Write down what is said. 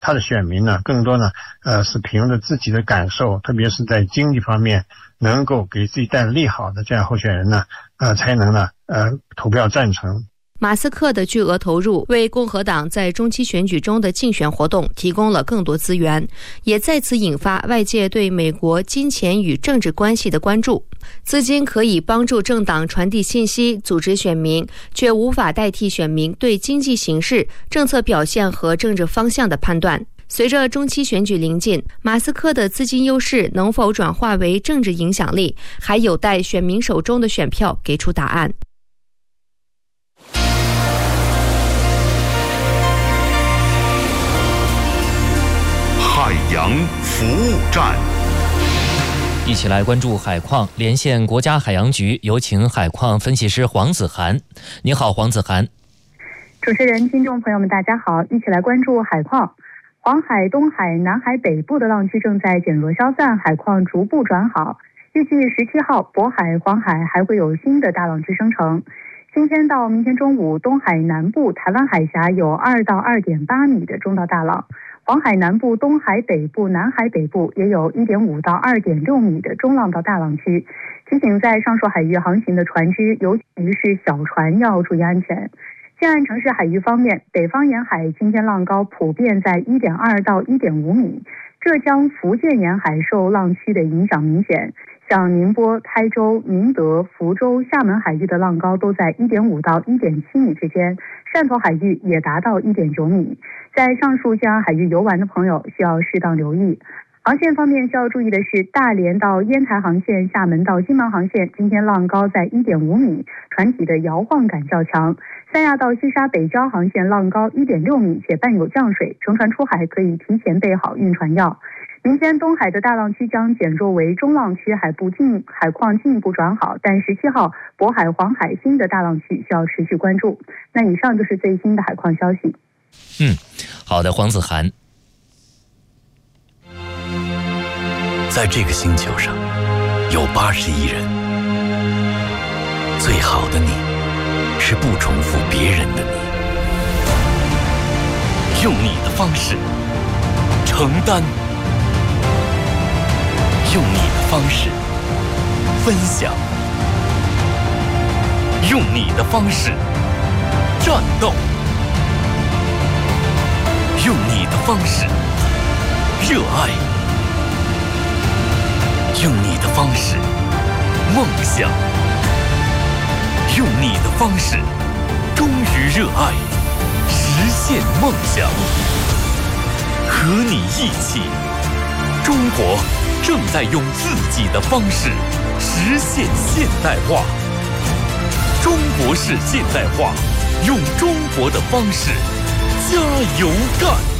他的选民呢，更多呢是凭着自己的感受，特别是在经济方面能够给自己带来利好的这样候选人呢，才能呢投票赞成。 马斯克的巨额投入为共和党在中期选举中的竞选活动提供了更多资源，也再次引发外界对美国金钱与政治关系的关注。资金可以帮助政党传递信息、组织选民，却无法代替选民对经济形势、政策表现和政治方向的判断。随着中期选举临近，马斯克的资金优势能否转化为政治影响力，还有待选民手中的选票给出答案。 海洋服务站， 一起来关注海况，连线国家海洋局，有请海况分析师黄子涵。你好，黄子涵。 主持人、听众朋友们，大家好，一起来关注海况。黄海、东海、南海北部的浪区正在减弱消散，海况逐步转好。预计17号，渤海、黄海还会有新的大浪区生成。今天到明天中午，东海南部、台湾海峡有2到2.8米的中到大浪。黄海南部、东海北部、南海北部也有1.5到2.6米的中浪到大浪区，提醒在上述海域航行的船只，尤其是小船要注意安全。近岸城市海域方面，北方沿海今天浪高普遍在1.2到1.5米，浙江、福建沿海受浪区的影响明显，像宁波、台州、宁德、福州、厦门海域的浪高都在1.5到1.7米之间，汕头海域也达到1.9米。在上述近岸海域游玩的朋友需要适当留意。航线方面需要注意的是，大连到烟台航线、厦门到金门航线今天浪高在1.5米，船体的摇晃感较强。三亚到西沙北礁航线浪高1.6米，且伴有降水，乘船出海可以提前备好运船药。明天东海的大浪区将减弱为中浪区，海况进一步转好，但17号渤海、黄海新的大浪区需要持续关注。那以上就是最新的海况消息。 好的，黄子涵。 在这个星球上有80亿人，最好的你是不重复别人的你，用你的方式承担，用你的方式分享，用你的方式战斗，用你的方式热爱，用你的方式梦想，用你的方式忠于热爱，实现梦想。和你一起，中国正在用自己的方式实现现代化。中国式现代化，用中国的方式加油干。